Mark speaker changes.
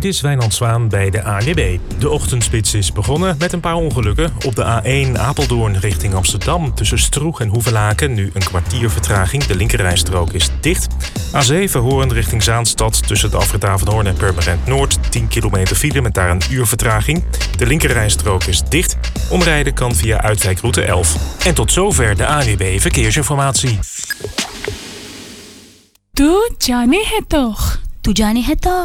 Speaker 1: Dit is Wijnand Zwaan bij de ANWB. De ochtendspits is begonnen met een paar ongelukken. Op de A1 Apeldoorn richting Amsterdam tussen Stroeg en Hoevelaken nu een kwartier vertraging. De linkerrijstrook is dicht. A7 Hoorn richting Zaanstad tussen de afrit Avenhoorn en Purmerend Noord. 10 kilometer file met daar een uur vertraging. De linkerrijstrook is dicht. Omrijden kan via uitwijkroute 11. En tot zover de ANWB Verkeersinformatie.
Speaker 2: तू जाने है तो